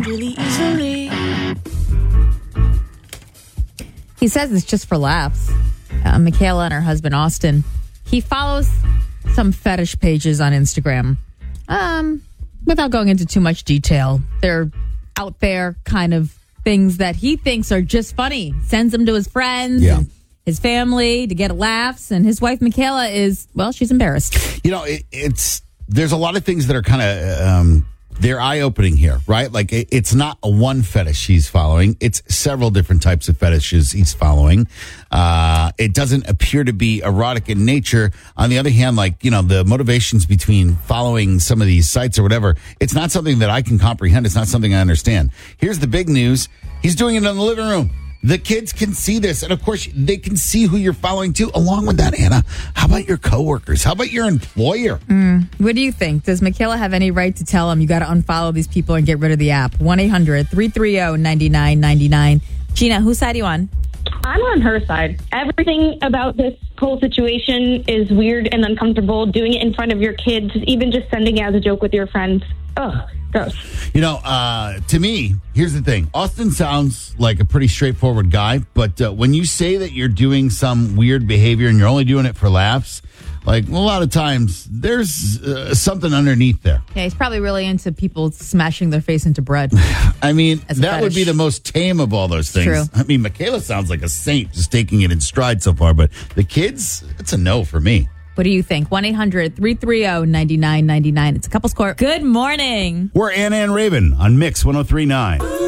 really easily. He says it's just for laughs. Michaela and her husband, Austin, he follows some fetish pages on Instagram. Without going into too much detail, they're out there kind of things that he thinks are just funny. Sends them to his friends and his family to get laughs. And his wife, Michaela, is, well, she's embarrassed. You know, there's a lot of things that are kind of, they're eye-opening here, right? Like, it's not a one fetish he's following. It's several different types of fetishes he's following. It doesn't appear to be erotic in nature. On the other hand, like, you know, the motivations between following some of these sites or whatever, it's not something that I can comprehend. It's not something I understand. Here's the big news. He's doing it in the living room. The kids can see this. And, of course, they can see who you're following, too. Along with that, Anna, how about your coworkers? How about your employer? What do you think? Does Michaela have any right to tell him you got to unfollow these people and get rid of the app? 1-800-330-9999. Gina, whose side are you on? I'm on her side. Everything about this whole situation is weird and uncomfortable. Doing it in front of your kids, even just sending it as a joke with your friends. Ugh, gross. You know, to me, here's the thing. Austin sounds like a pretty straightforward guy, but when you say that you're doing some weird behavior and you're only doing it for laughs, like, a lot of times there's something underneath there. Yeah, he's probably really into people smashing their face into bread. I mean, that fetish. would be the most tame of all those things. True. I mean, Michaela sounds like a saint just taking it in stride so far, but the kids, it's a no for me. What do you think? 1-800-330-9999. It's a couple's court. Good morning. We're Anna and Raven on Mix 103.9.